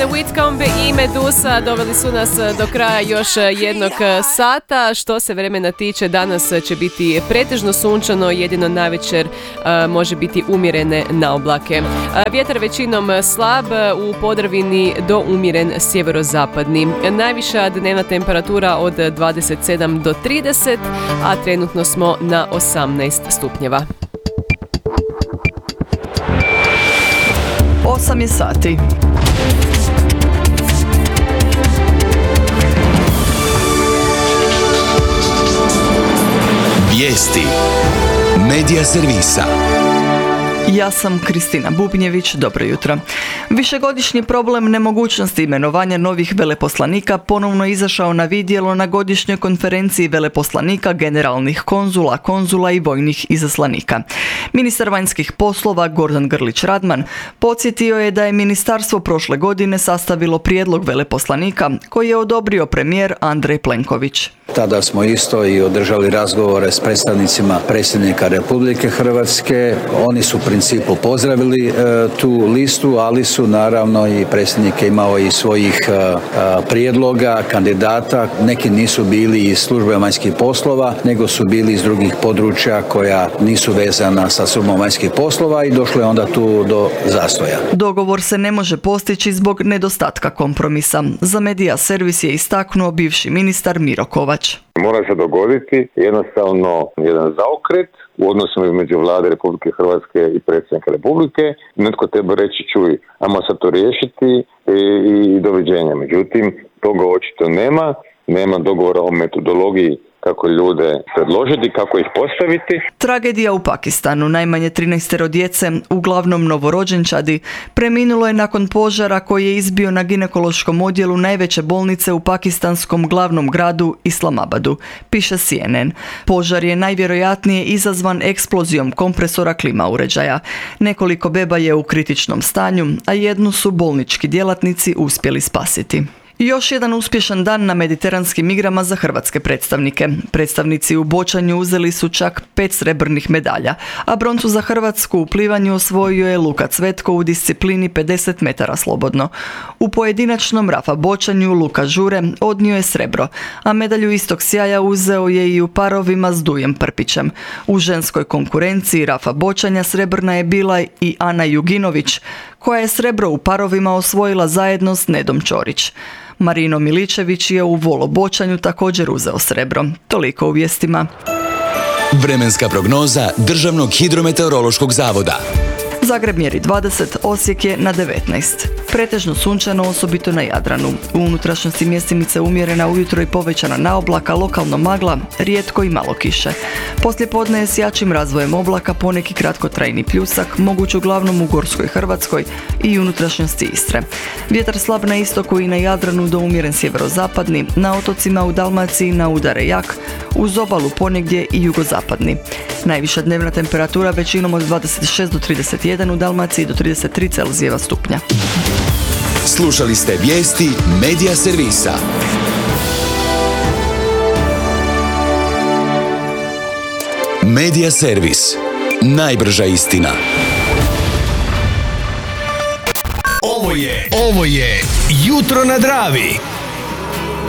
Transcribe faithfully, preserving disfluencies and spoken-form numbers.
Whitcomb i Medusa doveli su nas do kraja još jednog sata. Što se vremena tiče, danas će biti pretežno sunčano, jedino navečer uh, može biti umjerene naoblake. Uh, vjetar većinom slab, u Podravini do umjeren sjeverozapadni. Najviša dnevna temperatura od dvadeset sedam do trideset, a trenutno smo na osamnaest stupnjeva. osam je sati. Vijesti Medija servisa. Ja sam Kristina Bubnjević, dobro jutro. Višegodišnji problem nemogućnosti imenovanja novih veleposlanika ponovno izašao na vidjelo na godišnjoj konferenciji veleposlanika, generalnih konzula, konzula i vojnih izaslanika. Ministar vanjskih poslova Gordan Grlić Radman podsjetio je da je ministarstvo prošle godine sastavilo prijedlog veleposlanika koji je odobrio premijer Andrej Plenković. Tada smo isto i održali razgovore s predstavnicima predsjednika Republike Hrvatske. Oni su u principu pozdravili e, tu listu, ali su naravno i predsjednik je imao i svojih e, e, prijedloga, kandidata. Neki nisu bili iz službe vanjskih poslova, nego su bili iz drugih područja koja nisu vezana sa službom vanjskih poslova i došlo je onda tu do zastoja. Dogovor se ne može postići zbog nedostatka kompromisa. Za Medija servis je istaknuo bivši ministar Miro Kovač. Mora se dogoditi jednostavno jedan zaokret u odnosima između vlade Republike Hrvatske i predsjednika Republike. Netko treba reći, čuj, ajmo sad to riješiti i, i doviđenja. Međutim, toga očito nema, nema dogovora o metodologiji kako ljude predložiti, kako ih postaviti. Tragedija u Pakistanu. Najmanje trinaestero djece, uglavnom novorođenčadi, preminulo je nakon požara koji je izbio na ginekološkom odjelu najveće bolnice u pakistanskom glavnom gradu Islamabadu, piše C N N. Požar je najvjerojatnije izazvan eksplozijom kompresora klima uređaja. Nekoliko beba je u kritičnom stanju, a jednu su bolnički djelatnici uspjeli spasiti. Još jedan uspješan dan na mediteranskim igrama za hrvatske predstavnike. Predstavnici u bočanju uzeli su čak pet srebrnih medalja, a broncu za Hrvatsku u plivanju osvojio je Luka Cvetko u disciplini pedeset metara slobodno. U pojedinačnom Rafa bočanju Luka Žure odnio je srebro, a medalju istog sjaja uzeo je i u parovima s Dujem Prpićem. U ženskoj konkurenciji Rafa bočanja srebrna je bila i Ana Juginović, koja je srebro u parovima osvojila zajedno s Nedom Ćorić. Marino Miličević je u volobočanju također uzeo srebro. Toliko u vijestima. Vremenska prognoza Državnog hidrometeorološkog zavoda. Zagreb mjeri dvadeset, Osijek je na devetnaest. Pretežno sunčano, osobito na Jadranu. U unutrašnjosti mjestimice umjerena ujutro i povećana naoblaka, lokalno magla, rijetko i malo kiše. Poslijepodne je s jačim razvojem oblaka poneki kratkotrajni pljusak, moguć uglavnom u Gorskoj Hrvatskoj i unutrašnjosti Istre. Vjetar slab na istoku i na Jadranu do umjeren sjeverozapadni, na otocima u Dalmaciji na udare jak, uz obalu ponegdje i jugozapadni. Najviša dnevna temperatura većinom od dvadeset šest do trideset jedan, u Dalmaciji do trideset tri Celzijeva stupnja. Slušali ste vijesti Medija servisa. Medija servis. Najbrža istina. Ovo je, ovo je Jutro na Dravi.